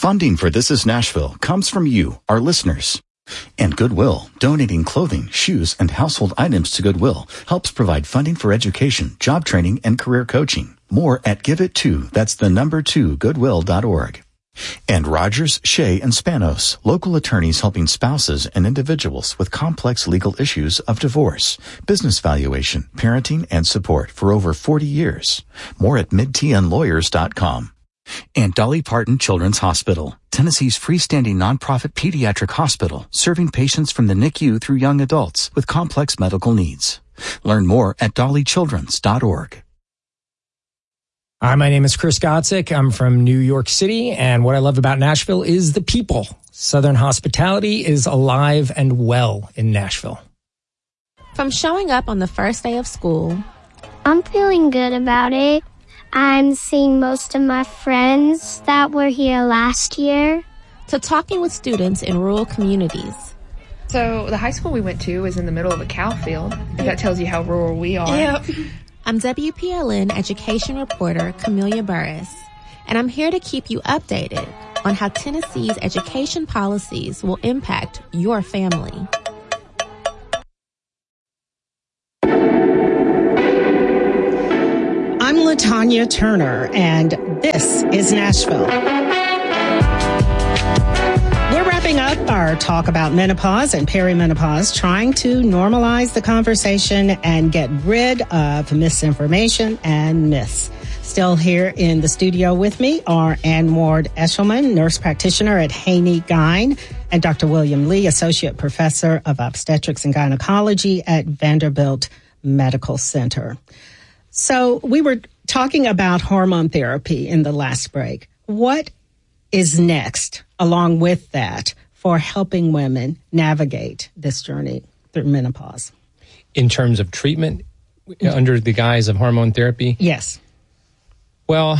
Funding for This Is Nashville comes from you, our listeners. And Goodwill, donating clothing, shoes, and household items to Goodwill helps provide funding for education, job training, and career coaching. More at GiveIt2, that's the number 2, goodwill.org. And Rogers, Shea, and Spanos, local attorneys helping spouses and individuals with complex legal issues of divorce, business valuation, parenting, and support for over 40 years. More at midtnlawyers.com. And Dolly Parton Children's Hospital, Tennessee's freestanding nonprofit pediatric hospital, serving patients from the NICU through young adults with complex medical needs. Learn more at dollychildrens.org. Hi, my name is Chris Gotzik. I'm from New York City, and what I love about Nashville is the people. Southern hospitality is alive and well in Nashville. From showing up on the first day of school, I'm feeling good about it. I'm seeing most of my friends that were here last year, to talking with students in rural communities. So the high school we went to is in the middle of a cow field. If that tells you how rural we are. Yep. I'm WPLN education reporter Camelia Burris, and I'm here to keep you updated on how Tennessee's education policies will impact your family. I'm LaTanya Turner, and this is Nashville. We're wrapping up our talk about menopause and perimenopause, trying to normalize the conversation and get rid of misinformation and myths. Still here in the studio with me are Ann Ward Eshelman, nurse practitioner at Haney Gyne, and Dr. William Lee, associate professor of obstetrics and gynecology at Vanderbilt Medical Center. So we were talking about hormone therapy in the last break. What is next along with that for helping women navigate this journey through menopause? In terms of treatment under the guise of hormone therapy? Yes. Well,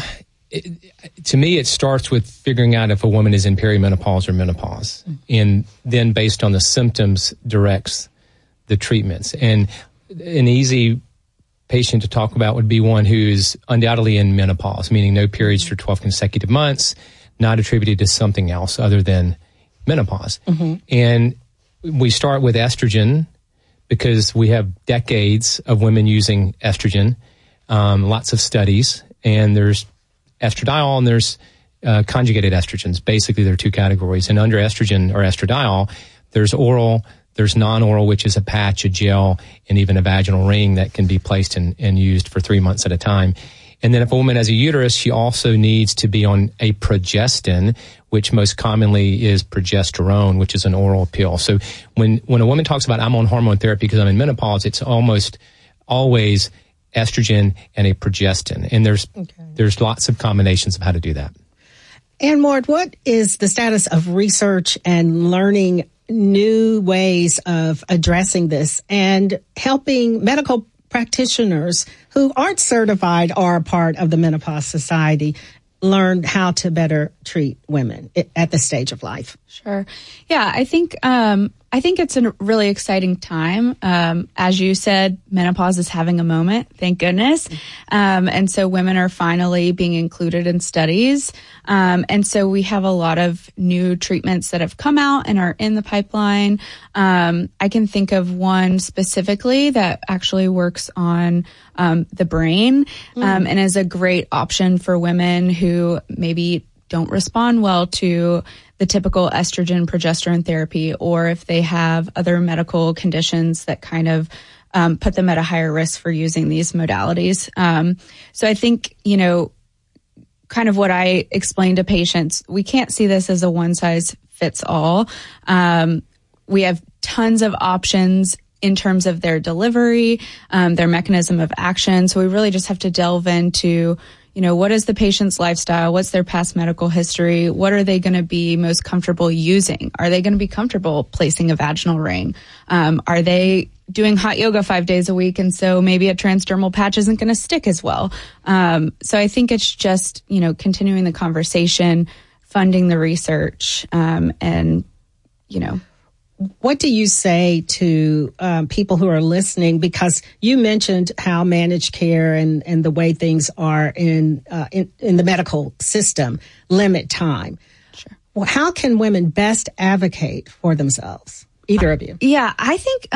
to me, it starts with figuring out if a woman is in perimenopause or menopause. And then based on the symptoms, directs the treatments. And an easy patient to talk about would be one who's undoubtedly in menopause, meaning no periods for 12 consecutive months, not attributed to something else other than menopause. Mm-hmm. And we start with estrogen because we have decades of women using estrogen, lots of studies, and there's estradiol and there's conjugated estrogens. Basically, there are two categories. And under estrogen or estradiol, there's oral, there's non-oral, which is a patch, a gel, and even a vaginal ring that can be placed and used for 3 months at a time. And then if a woman has a uterus, she also needs to be on a progestin, which most commonly is progesterone, which is an oral pill. So when a woman talks about I'm on hormone therapy because I'm in menopause, it's almost always estrogen and a progestin. And there's lots of combinations of how to do that. Ann Ward, what is the status of research and learning new ways of addressing this and helping medical practitioners who aren't certified or a part of the Menopause Society learn how to better treat women at this stage of life? Sure. Yeah, I think it's a really exciting time. As you said, menopause is having a moment, thank goodness. And so women are finally being included in studies. And so we have a lot of new treatments that have come out and are in the pipeline. I can think of one specifically that actually works on the brain and is a great option for women who maybe don't respond well to the typical estrogen progesterone therapy, or if they have other medical conditions that kind of put them at a higher risk for using these modalities. So I think, kind of what I explain to patients, we can't see this as a one size fits all. We have tons of options in terms of their delivery, their mechanism of action. So we really just have to delve into, what is the patient's lifestyle? What's their past medical history? What are they going to be most comfortable using? Are they going to be comfortable placing a vaginal ring? Are they doing hot yoga 5 days a week? And so maybe a transdermal patch isn't going to stick as well. So I think it's just, continuing the conversation, funding the research, and. What do you say to people who are listening? Because you mentioned how managed care and the way things are in the medical system limit time. Sure. how can women best advocate for themselves? Either of you. Yeah, I think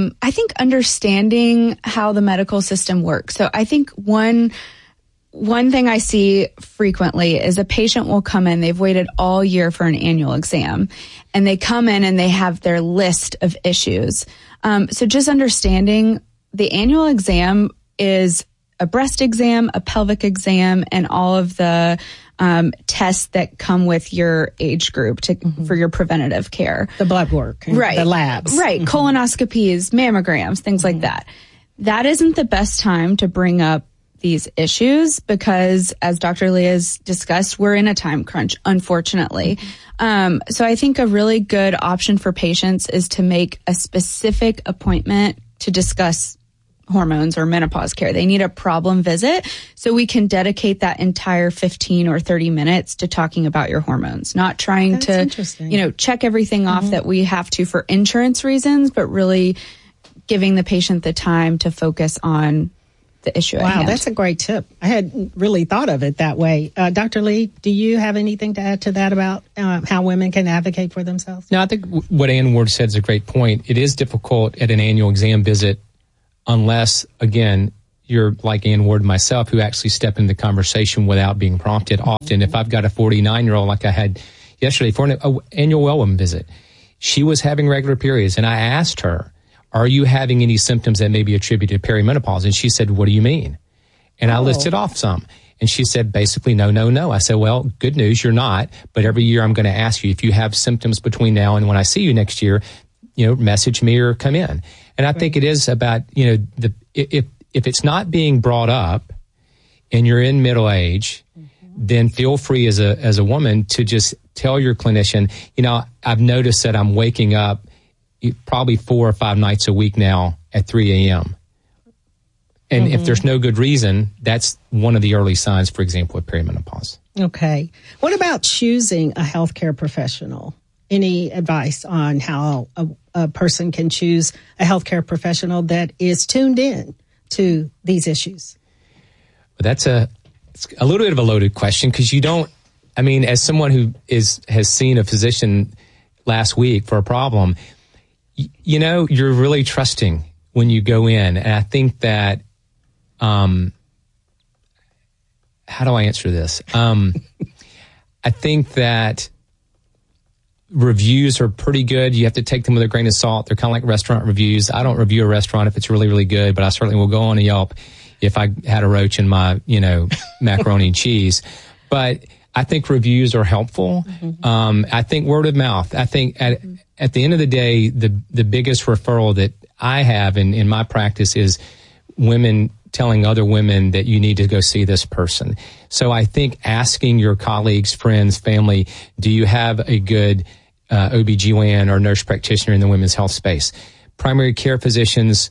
understanding how the medical system works. So I think one thing I see frequently is a patient will come in, they've waited all year for an annual exam, and they come in and they have their list of issues. So just understanding the annual exam is a breast exam, a pelvic exam, and all of the tests that come with your age group for your preventative care. The blood work, right? The labs. Right. Colonoscopies, mammograms, things like that. That isn't the best time to bring up these issues because, as Dr. Lee has discussed, we're in a time crunch, unfortunately. So I think a really good option for patients is to make a specific appointment to discuss hormones or menopause care. They need a problem visit so we can dedicate that entire 15 or 30 minutes to talking about your hormones, not trying to, check everything off that we have to for insurance reasons, but really giving the patient the time to focus on the issue at hand. Wow, that's a great tip. I hadn't really thought of it that way. Dr. Lee, do you have anything to add to that about how women can advocate for themselves? No, I think what Ann Ward said is a great point. It is difficult at an annual exam visit unless, again, you're like Ann Ward and myself who actually step into the conversation without being prompted. Often, if I've got a 49-year-old like I had yesterday for an annual well woman visit, she was having regular periods, and I asked her, are you having any symptoms that may be attributed to perimenopause? And she said, what do you mean? And I listed off some. And she said, basically, no. I said, well, good news, you're not. But every year I'm going to ask you if you have symptoms between now and when I see you next year, message me or come in. And I think it is about, if it's not being brought up and you're in middle age, then feel free as a woman to just tell your clinician, I've noticed that I'm waking up probably 4 or 5 nights a week now at 3 a.m. And if there's no good reason, that's one of the early signs, for example, of perimenopause. Okay. What about choosing a healthcare professional? Any advice on how a person can choose a healthcare professional that is tuned in to these issues? Well, that's it's a little bit of a loaded question because as someone who has seen a physician last week for a problem, you're really trusting when you go in. And I think that, how do I answer this? I think that reviews are pretty good. You have to take them with a grain of salt. They're kind of like restaurant reviews. I don't review a restaurant if it's really, really good, but I certainly will go on a Yelp if I had a roach in my, macaroni and cheese. But I think reviews are helpful. I think word of mouth. I think at the end of the day, the biggest referral that I have in my practice is women telling other women that you need to go see this person. So I think asking your colleagues, friends, family, do you have a good OBGYN or nurse practitioner in the women's health space? Primary care physicians,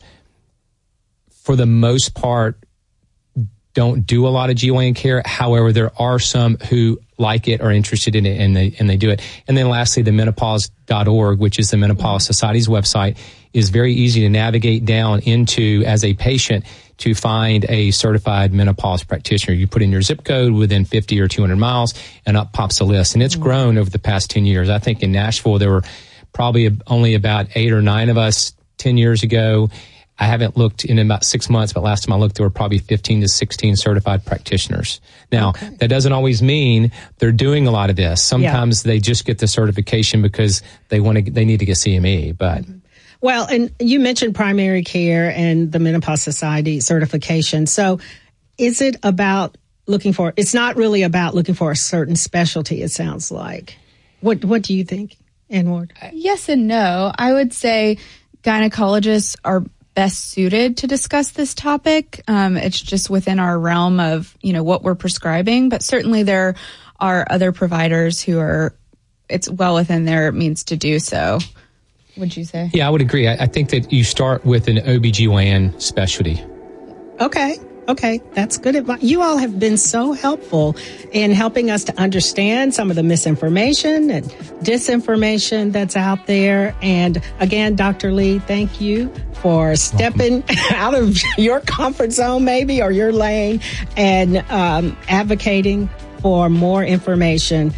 for the most part, don't do a lot of GYN care. However, there are some who like it, are interested in it, and they do it. And then lastly, the menopause.org, which is the Menopause Society's website, is very easy to navigate down into as a patient to find a certified menopause practitioner. You put in your zip code within 50 or 200 miles, and up pops a list. And it's grown over the past 10 years. I think in Nashville, there were probably only about 8 or 9 of us 10 years ago. I haven't looked in about 6 months, but last time I looked, there were probably 15 to 16 certified practitioners. Now, that doesn't always mean they're doing a lot of this. Sometimes they just get the certification because they need to get CME, but. Well, and you mentioned primary care and the Menopause Society certification. So is it about it's not really about looking for a certain specialty, it sounds like. What do you think, Ann Ward? Yes and no. I would say gynecologists are best suited to discuss this topic. It's just within our realm of, what we're prescribing, but certainly there are other providers it's well within their means to do so. Would you say? Yeah, I would agree. I think that you start with an OBGYN specialty. Okay. That's good advice. You all have been so helpful in helping us to understand some of the misinformation and disinformation that's out there. And again, Dr. Lee, thank you for stepping out of your comfort zone maybe, or your lane, and advocating for more information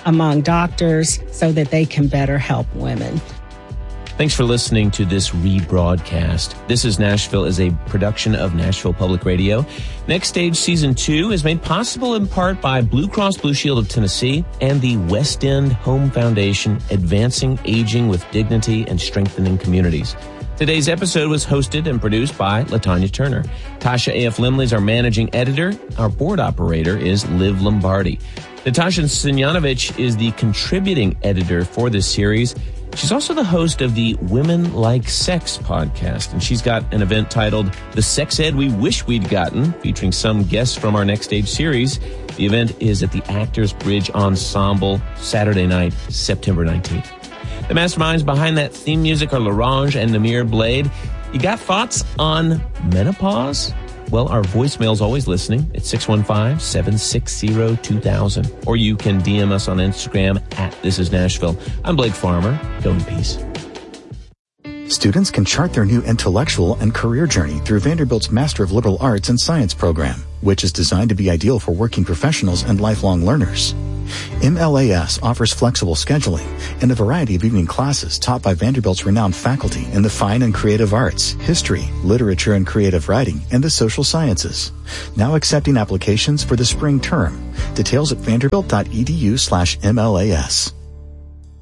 among doctors so that they can better help women. Thanks for listening to this rebroadcast. This is Nashville is a production of Nashville Public Radio. Next Stage Season 2 is made possible in part by Blue Cross Blue Shield of Tennessee and the West End Home Foundation, advancing aging with dignity and strengthening communities. Today's episode was hosted and produced by LaTanya Turner. Tasha A.F. Limley is our managing editor. Our board operator is Liv Lombardi. Natasha Simjonovich is the contributing editor for this series. She's also the host of the Women Like Sex podcast, and she's got an event titled The Sex Ed We Wish We'd Gotten, featuring some guests from our Next Stage series. The event is at the Actors Bridge Ensemble, Saturday night, September 19th. The masterminds behind that theme music are Larange and Namir Blade. You got thoughts on menopause? Well, our voicemail's always listening at 615-760-2000. Or you can DM us on Instagram at This Is Nashville. I'm Blake Farmer. Go in peace. Students can chart their new intellectual and career journey through Vanderbilt's Master of Liberal Arts and Science program, which is designed to be ideal for working professionals and lifelong learners. MLAS offers flexible scheduling and a variety of evening classes taught by Vanderbilt's renowned faculty in the fine and creative arts, history, literature and creative writing, and the social sciences. Now accepting applications for the spring term. Details at vanderbilt.edu/MLAS.